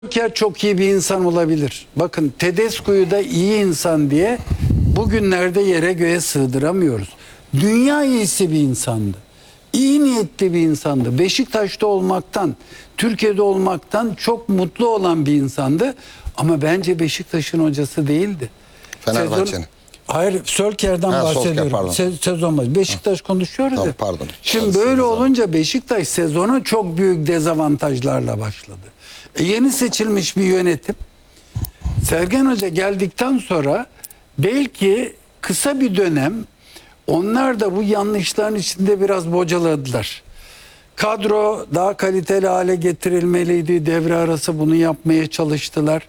Joker çok iyi bir insan olabilir. Bakın Tedesco'yu da iyi insan diye bugünlerde yere göğe sığdıramıyoruz. Dünya iyisi bir insandı. İyi niyetli bir insandı. Beşiktaş'ta olmaktan, Türkiye'de olmaktan çok mutlu olan bir insandı. Ama bence Beşiktaş'ın hocası değildi. Fenerbahçe'nin. Hayır, Sölker'den bahsediyorum. Sezon başı. Beşiktaş konuşuyoruz tamam, ya. pardon. Şimdi böyle olunca Beşiktaş sezona çok büyük dezavantajlarla başladı. Yeni seçilmiş bir yönetim. Sergen Hoca geldikten sonra belki kısa bir dönem onlar da bu yanlışların içinde biraz bocaladılar. Kadro daha kaliteli hale getirilmeliydi. Devre arası bunu yapmaya çalıştılar.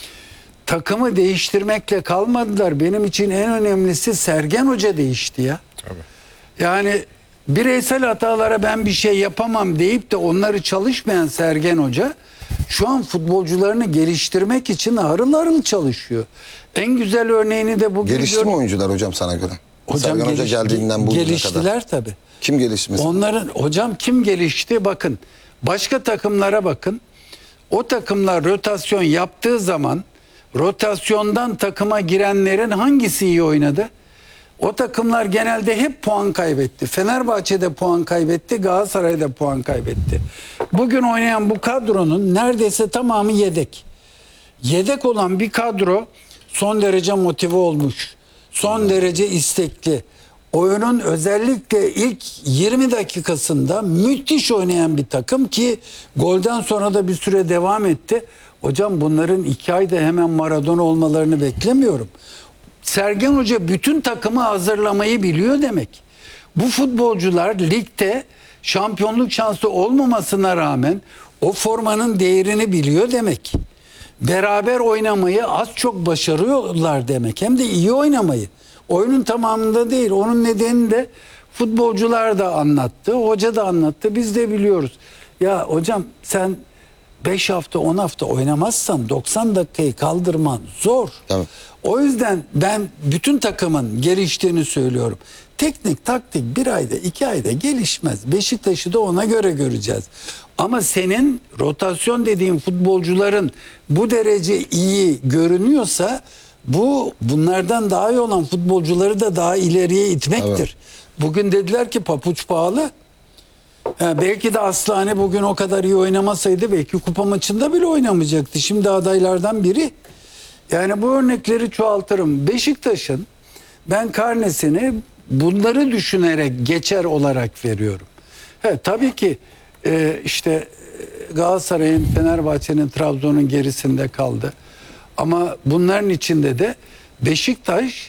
Takımı değiştirmekle kalmadılar. Benim için en önemlisi Sergen Hoca değişti ya. Tabii. Yani bireysel hatalara ben bir şey yapamam deyip de onları çalışmayan Sergen Hoca şu an futbolcularını geliştirmek için harıl harıl çalışıyor. En güzel örneğini de bugün gelişti mi oyuncular hocam sana göre? Sergen Hoca geldiğinden bugüne geliştiler kadar. tabii. Kim gelişti mesela? Onların hocam kim gelişti? Bakın başka takımlara bakın. O takımlar rotasyon yaptığı zaman rotasyondan takıma girenlerin hangisi iyi oynadı? O takımlar genelde hep puan kaybetti. Fenerbahçe'de puan kaybetti, Galatasaray'da puan kaybetti. Bugün oynayan bu kadronun neredeyse tamamı yedek. Yedek olan bir kadro son derece motive olmuş. Son derece istekli. Oyunun özellikle ilk 20 dakikasında müthiş oynayan bir takım ki golden sonra da bir süre devam etti. Hocam bunların 2 ayda hemen Maradona olmalarını beklemiyorum. Sergen Hoca bütün takımı hazırlamayı biliyor demek. Bu futbolcular ligde şampiyonluk şansı olmamasına rağmen o formanın değerini biliyor demek. Beraber oynamayı az çok başarıyorlar demek. Hem de iyi oynamayı. Oyunun tamamında değil. Onun nedeni de futbolcular da anlattı. Hoca da anlattı. Biz de biliyoruz. Ya hocam sen 5 hafta 10 hafta oynamazsan 90 dakikayı kaldırman zor. Tabii. O yüzden ben bütün takımın geliştiğini söylüyorum. Teknik taktik 1 ayda 2 ayda gelişmez. Beşiktaş'ı da ona göre göreceğiz. Ama senin rotasyon dediğin futbolcuların bu derece iyi görünüyorsa bunlardan daha iyi olan futbolcuları da daha ileriye itmektir. Evet. Bugün dediler ki papuç pahalı. Belki de Aslani bugün o kadar iyi oynamasaydı belki kupa maçında bile oynamayacaktı. Şimdi adaylardan biri. Yani bu örnekleri çoğaltırım. Beşiktaş'ın ben karnesini bunları düşünerek geçer olarak veriyorum. Tabii ki işte Galatasaray'ın, Fenerbahçe'nin, Trabzon'un gerisinde kaldı. Ama bunların içinde de Beşiktaş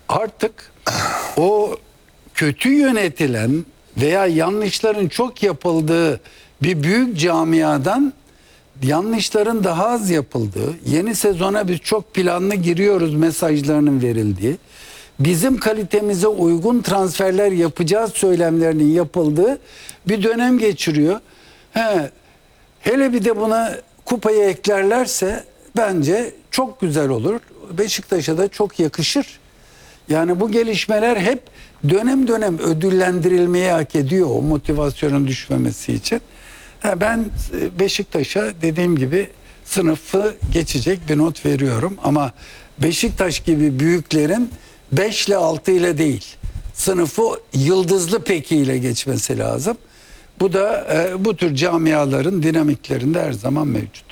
artık o kötü yönetilen veya yanlışların çok yapıldığı bir büyük camiadan yanlışların daha az yapıldığı, yeni sezona biz çok planlı giriyoruz mesajlarının verildiği, bizim kalitemize uygun transferler yapacağız söylemlerinin yapıldığı bir dönem geçiriyor. Hele bir de buna kupayı eklerlerse bence çok güzel olur. Beşiktaş'a da çok yakışır. Yani bu gelişmeler hep dönem dönem ödüllendirilmeyi hak ediyor o motivasyonun düşmemesi için. Ben Beşiktaş'a dediğim gibi sınıfı geçecek bir not veriyorum. Ama Beşiktaş gibi büyüklerin 5 ile 6 ile değil, sınıfı yıldızlı peki ile geçmesi lazım. Bu da bu tür camiaların dinamiklerinde her zaman mevcut.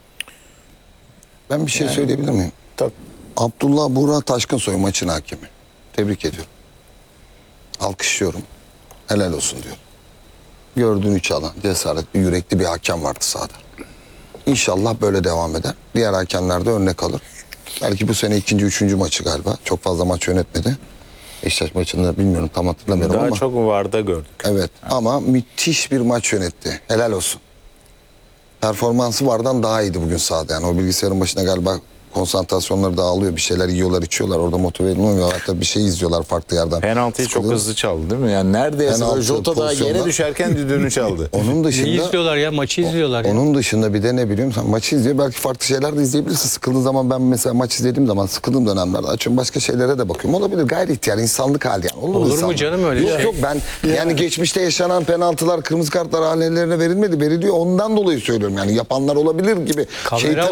Ben bir şey söyleyebilir miyim? Tabii. Abdullah Burak Taşkınsoy maçın hakemi. Tebrik ediyorum. Alkışlıyorum. Helal olsun diyorum. Gördüğünü çalan, cesaretli, yürekli bir hakem vardı sahada. İnşallah böyle devam eder. Diğer hakemler de örnek alır. Belki bu sene 2. 3. maçı galiba. Çok fazla maç yönetmedi. Beşiktaş maçında bilmiyorum, tam hatırlamıyorum ama. Daha çok VAR'da gördük. Evet ama müthiş bir maç yönetti. Helal olsun. Performansı VAR'dan daha iyiydi bugün sahada. Yani o bilgisayarın başına galiba konsantrasyonları dağılıyor. Bir şeyler yiyorlar, içiyorlar. Orada motive edilmiyor. Hatta bir şey izliyorlar farklı yerden. Penaltıyı çok Sıkılıyor. hızlı çaldı değil mi? Yani neredeyse Penaltı Jota da yere pozisyonda- düşerken düdüğünü çaldı. Onun Neyi dışında izliyorlar ya? Maçı izliyorlar ya. onun dışında bir de ne biliyorum sen maçı izliyor. Belki farklı şeyler de izleyebilirsin. Sıkıldığın zaman ben mesela maç izlediğim zaman sıkıldığım dönemlerde açıyorum başka şeylere de bakıyorum. Olabilir gayri ihtiyar insanlık hali yani. Olur mu insanlık. canım öyle yok, şey? Yok ben yani geçmişte yaşanan penaltılar kırmızı kartlar ailelerine verilmedi. Veriliyor ondan dolayı söylüyorum yani yapanlar olabilir gibi. Kamera